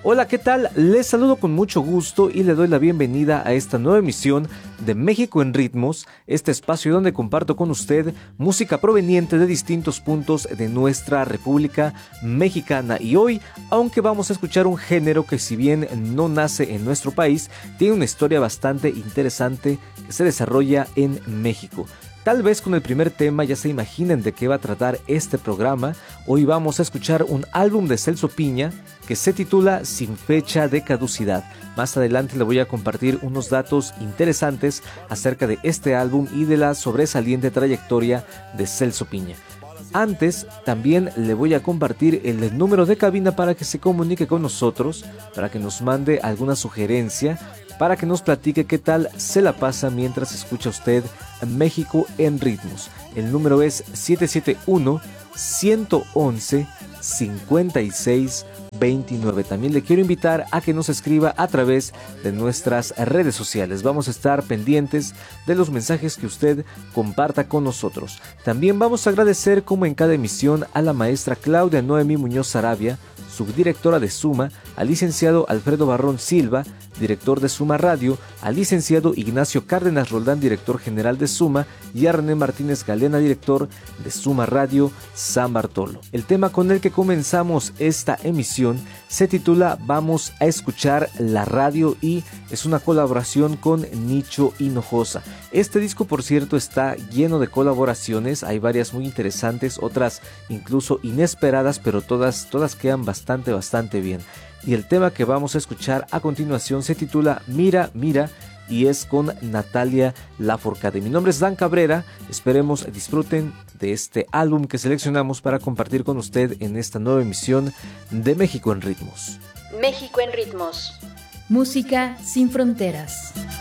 Hola, ¿qué tal? Les saludo con mucho gusto y le doy la bienvenida a esta nueva emisión de México en Ritmos, este espacio donde comparto con usted música proveniente de distintos puntos de nuestra República Mexicana. Y hoy, aunque vamos a escuchar un género que si bien no nace en nuestro país, tiene una historia bastante interesante que se desarrolla en México. Tal vez con el primer tema ya se imaginen de qué va a tratar este programa. Hoy vamos a escuchar un álbum de Celso Piña que se titula Sin fecha de caducidad. Más adelante le voy a compartir unos datos interesantes acerca de este álbum y de la sobresaliente trayectoria de Celso Piña. Antes, también le voy a compartir el número de cabina para que se comunique con nosotros, para que nos mande alguna sugerencia, para que nos platique qué tal se la pasa mientras escucha usted México en Ritmos. El número es 771-111-5629. También le quiero invitar a que nos escriba a través de nuestras redes sociales. Vamos a estar pendientes de los mensajes que usted comparta con nosotros. También vamos a agradecer, como en cada emisión, a la maestra Claudia Noemí Muñoz Sarabia, subdirectora de Suma, al licenciado Alfredo Barrón Silva, director de Suma Radio, al licenciado Ignacio Cárdenas Roldán, director general de Suma, y a René Martínez Galena, director de Suma Radio San Bartolo. El tema con el que comenzamos esta emisión se titula Vamos a escuchar la radio y es una colaboración con Nicho Hinojosa. Este disco, por cierto, está lleno de colaboraciones, hay varias muy interesantes, otras incluso inesperadas, pero todas quedan bastante bien. Y el tema que vamos a escuchar a continuación se titula Mira, Mira y es con Natalia Lafourcade. Mi nombre es Dan Cabrera, esperemos disfruten de este álbum que seleccionamos para compartir con usted en esta nueva emisión de México en Ritmos. México en Ritmos. Música sin fronteras.